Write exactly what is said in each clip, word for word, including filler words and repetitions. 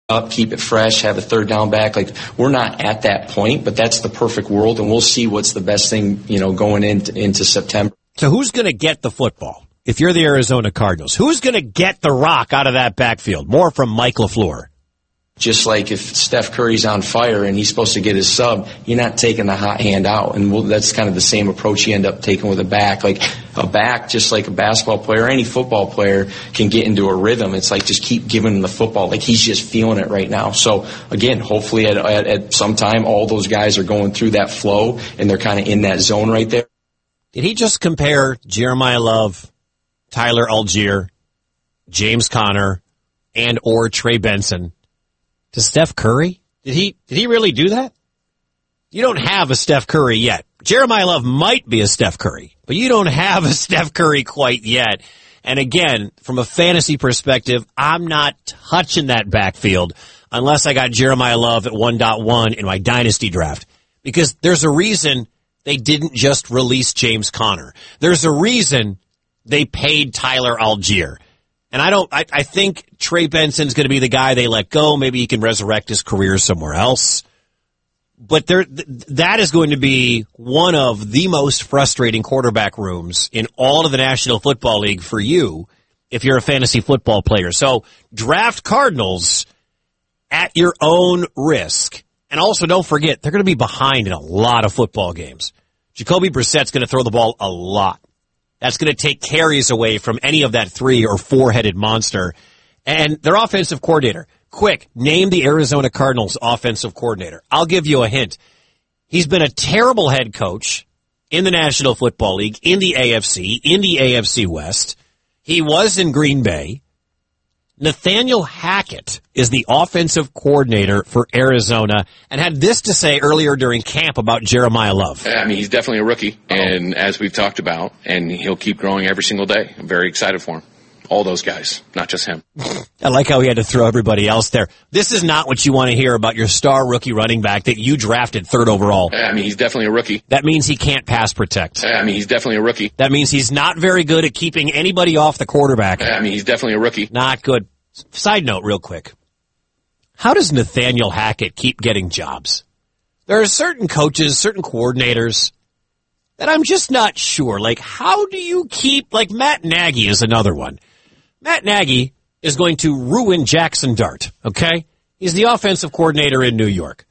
up, keep it fresh, have a third down back. Like, we're not at that point, but that's the perfect world, and we'll see what's the best thing, you know, going into, into September. So who's going to get the football? If you're the Arizona Cardinals, who's going to get the rock out of that backfield? More from Mike LaFleur. Just like if Steph Curry's on fire and he's supposed to get his sub, you're not taking the hot hand out. And we'll, that's kind of the same approach you end up taking with a back. Like a back, just like a basketball player, any football player can get into a rhythm. It's like just keep giving him the football. Like he's just feeling it right now. So again, hopefully at, at, at some time all those guys are going through that flow and they're kind of in that zone right there. Did he just compare Jeremiah Love, Tyler Algier, James Conner, and or Trey Benson to Steph Curry? Did he did he really do that? You don't have a Steph Curry yet. Jeremiah Love might be a Steph Curry, but you don't have a Steph Curry quite yet. And again, from a fantasy perspective, I'm not touching that backfield unless I got Jeremiah Love at one point one in my dynasty draft. Because there's a reason they didn't just release James Conner. There's a reason they paid Tyler Algier. And I don't, I, I think Trey Benson's going to be the guy they let go. Maybe he can resurrect his career somewhere else. But there, th- that is going to be one of the most frustrating quarterback rooms in all of the National Football League for you if you're a fantasy football player. So draft Cardinals at your own risk. And also don't forget, they're going to be behind in a lot of football games. Jacoby Brissett's going to throw the ball a lot. That's going to take carries away from any of that three- or four-headed monster. And their offensive coordinator, quick, name the Arizona Cardinals offensive coordinator. I'll give you a hint. He's been a terrible head coach in the National Football League, in the A F C, in the A F C West. He was in Green Bay. Nathaniel Hackett is the offensive coordinator for Arizona and had this to say earlier during camp about Jeremiah Love. I mean, he's definitely a rookie, and as we've talked about, and he'll keep growing every single day. I'm very excited for him. All those guys, not just him. I like how he had to throw everybody else there. This is not what you want to hear about your star rookie running back that you drafted third overall. I mean, he's definitely a rookie. That means he can't pass protect. I mean, he's definitely a rookie. That means he's not very good at keeping anybody off the quarterback. I mean, he's definitely a rookie. Not good. Side note real quick. How does Nathaniel Hackett keep getting jobs? There are certain coaches, certain coordinators that I'm just not sure. Like, how do you keep, like Matt Nagy is another one. Matt Nagy is going to ruin Jackson Dart, okay? He's the offensive coordinator in New York.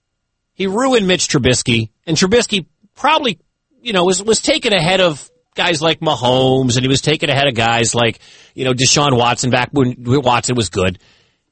He ruined Mitch Trubisky, and Trubisky probably, you know, was, was taken ahead of guys like Mahomes, and he was taken ahead of guys like, you know, Deshaun Watson back when Watson was good.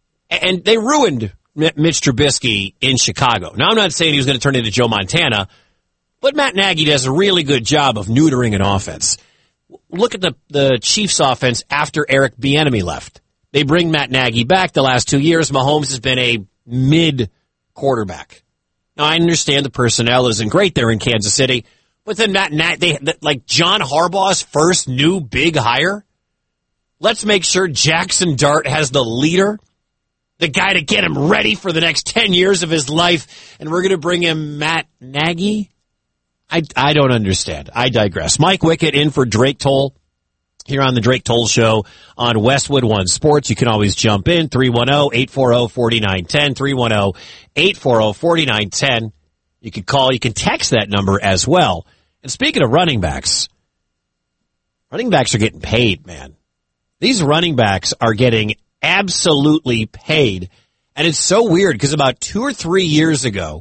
And they ruined Mitch Trubisky in Chicago. Now, I'm not saying he was going to turn into Joe Montana, but Matt Nagy does a really good job of neutering an offense. Look at the, the Chiefs offense after Eric Bieniemy left. They bring Matt Nagy back the last two years. Mahomes has been a mid quarterback. Now, I understand the personnel isn't great there in Kansas City, but then Matt Nagy, they, like John Harbaugh's first new big hire. Let's make sure Jackson Dart has the leader, the guy to get him ready for the next ten years of his life, and we're going to bring him Matt Nagy? I, I don't understand. I digress. Mike Wickett in for Drake Toll here on the Drake Toll Show on Westwood One Sports. You can always jump in, three one zero, eight four zero, four nine one zero, three one zero, eight four zero, four nine one zero. You can call, you can text that number as well. And speaking of running backs, running backs are getting paid, man. These running backs are getting absolutely paid. And it's so weird because about two or three years ago,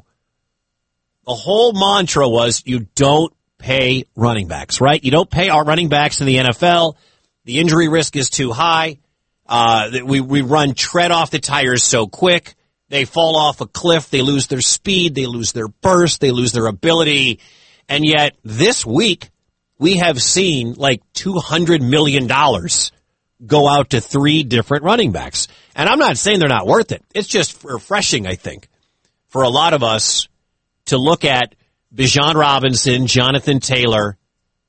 the whole mantra was you don't pay running backs, right? You don't pay our running backs in the N F L. The injury risk is too high. Uh, we, we run tread off the tires so quick. They fall off a cliff. They lose their speed. They lose their burst. They lose their ability. And yet this week we have seen like two hundred million dollars go out to three different running backs. And I'm not saying they're not worth it. It's just refreshing, I think, for a lot of us to look at Bijan Robinson, Jonathan Taylor,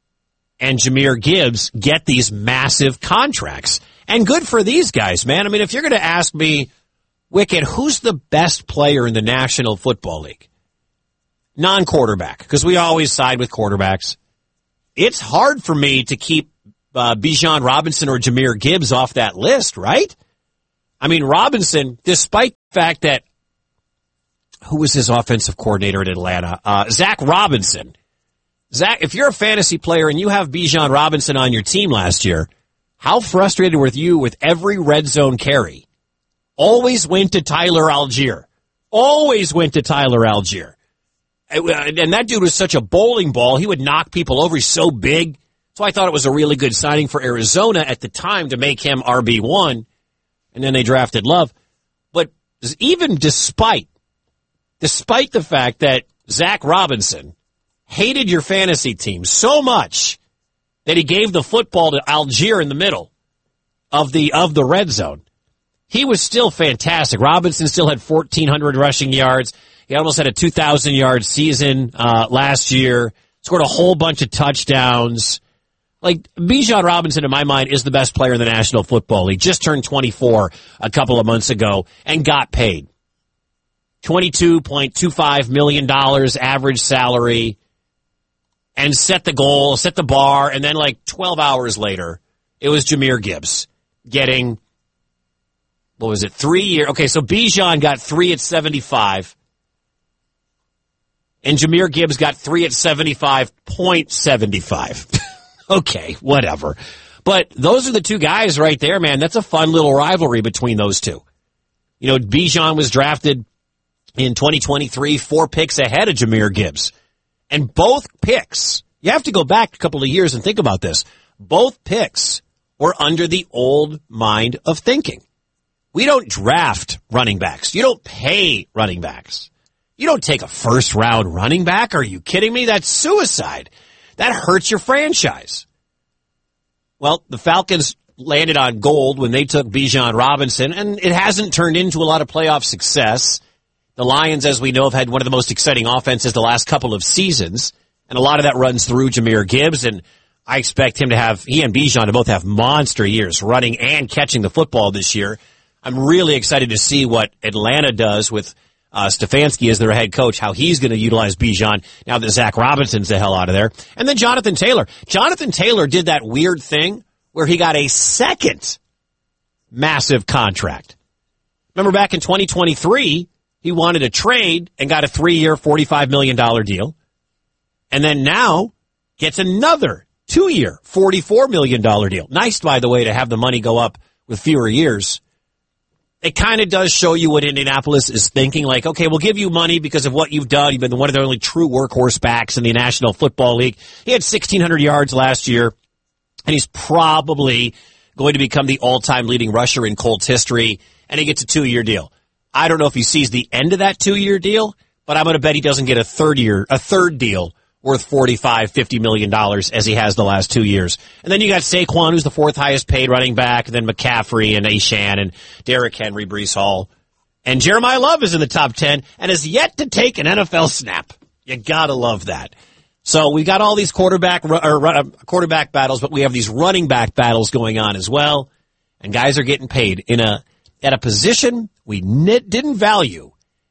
and Jahmyr Gibbs get these massive contracts. And good for these guys, man. I mean, if you're going to ask me, Wickett, who's the best player in the National Football League? Non-quarterback, because we always side with quarterbacks. It's hard for me to keep uh, Bijan Robinson or Jahmyr Gibbs off that list, right? I mean, Robinson, despite the fact that, who was his offensive coordinator in Atlanta? Uh, Zach Robinson. Zach, if you're a fantasy player and you have Bijan Robinson on your team last year, how frustrated were you with every red zone carry? Always went to Tyler Algier. Always went to Tyler Algier. And that dude was such a bowling ball. He would knock people over. He's so big. So I thought it was a really good signing for Arizona at the time to make him R B one. And then they drafted Love. But even despite, despite the fact that Zach Robinson hated your fantasy team so much that he gave the football to Algier in the middle of the of the red zone, he was still fantastic. Robinson still had fourteen hundred rushing yards. He almost had a two thousand yard season uh, last year. Scored a whole bunch of touchdowns. Like, Bijan Robinson, in my mind, is the best player in the National Football League. Just turned twenty-four a couple of months ago and got paid. twenty-two point two five million dollars average salary, and set the goal, set the bar, and then like twelve hours later, it was Jahmyr Gibbs getting, what was it, three years? Okay, so Bijan got three at seventy-five, and Jahmyr Gibbs got three at seventy-five point seven five. Okay, whatever. But those are the two guys right there, man. That's a fun little rivalry between those two. You know, Bijan was drafted in twenty twenty-three, four picks ahead of Jahmyr Gibbs. And both picks, you have to go back a couple of years and think about this. Both picks were under the old mind of thinking. We don't draft running backs. You don't pay running backs. You don't take a first round running back. Are you kidding me? That's suicide. That hurts your franchise. Well, the Falcons landed on gold when they took Bijan Robinson, and it hasn't turned into a lot of playoff success. The Lions, as we know, have had one of the most exciting offenses the last couple of seasons, and a lot of that runs through Jahmyr Gibbs, and I expect him to have, he and Bijan to both have monster years running and catching the football this year. I'm really excited to see what Atlanta does with uh, Stefanski as their head coach, how he's going to utilize Bijan now that Zach Robinson's the hell out of there. And then Jonathan Taylor. Jonathan Taylor did that weird thing where he got a second massive contract. Remember back in twenty twenty-three, he wanted a trade and got a three-year, forty-five million dollars deal. And then now gets another two-year, forty-four million dollars deal. Nice, by the way, to have the money go up with fewer years. It kind of does show you what Indianapolis is thinking. Like, okay, we'll give you money because of what you've done. You've been one of the only true workhorse backs in the National Football League. He had sixteen hundred yards last year, and he's probably going to become the all-time leading rusher in Colts history, and he gets a two-year deal. I don't know if he sees the end of that two-year deal, but I'm going to bet he doesn't get a third year, a third deal worth forty-five, fifty million dollars as he has the last two years. And then you got Saquon, who's the fourth highest paid running back, and then McCaffrey and Ashan and Derrick Henry, Breece Hall. And Jeremiah Love is in the top ten and has yet to take an N F L snap. You gotta love that. So we got all these quarterback or uh, quarterback battles, but we have these running back battles going on as well. And guys are getting paid in a at a position we nit, didn't value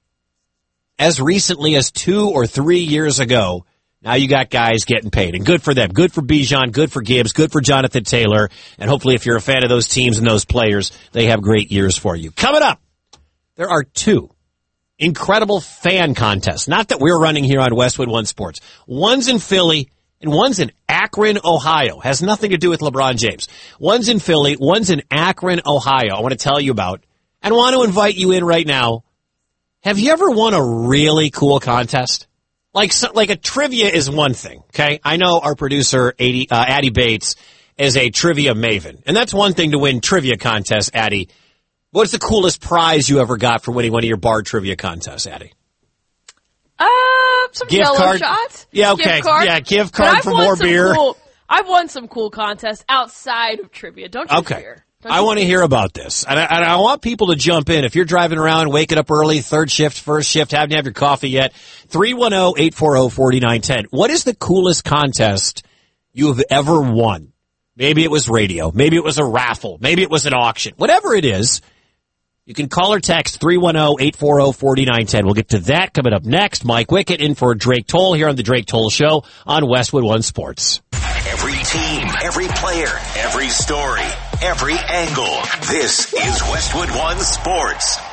as recently as two or three years ago. Now you got guys getting paid, and good for them. Good for Bijan, good for Gibbs, good for Jonathan Taylor, and hopefully if you're a fan of those teams and those players, they have great years for you. Coming up, there are two incredible fan contests, not that we're running here on Westwood One Sports. One's in Philly, and one's in Akron, Ohio. Has nothing to do with LeBron James. One's in Philly, one's in Akron, Ohio. I want to tell you about, and want to invite you in right now. Have you ever won a really cool contest? Like, like a trivia is one thing, okay? I know our producer, Addie, uh, Addie Bates, is a trivia maven. And that's one thing to win trivia contests, Addie. What's the coolest prize you ever got for winning one of your bar trivia contests, Addie? Uh, some gift Jello card? shots. Yeah, okay. Gift card. Yeah, gift card for more beer. Cool, I've won some cool contests outside of trivia. Don't you okay. fear. Don't I want to hear about this. And I, and I want people to jump in. If you're driving around, waking up early, third shift, first shift, haven't had your coffee yet, three one zero, eight four zero, four nine one zero. What is the coolest contest you have ever won? Maybe it was radio. Maybe it was a raffle. Maybe it was an auction. Whatever it is, you can call or text three one zero, eight four zero, four nine one zero. We'll get to that coming up next. Mike Wickett in for Drake Toll here on the Drake Toll Show on Westwood One Sports. Every team, every player, every story. every angle. This is Westwood One Sports.